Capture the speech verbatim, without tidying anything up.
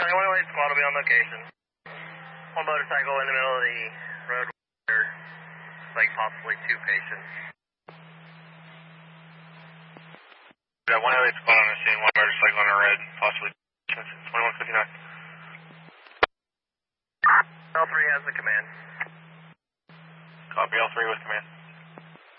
one oh eight squad will be on location. One motorcycle in the middle of the road, like possibly two patients. Yeah, one oh eight squad on the scene, one motorcycle on the red, possibly twenty-one fifty-nine. L three has the command. Copy, L three with command.